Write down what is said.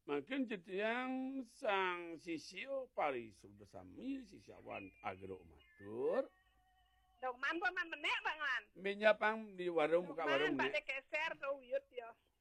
Makin jetiang sang sisio parisuda sami sisiawan agro matur. Dong man pa man menek bangan. Menyapang di warung buka warung Man nek. balik keser do uyut ya.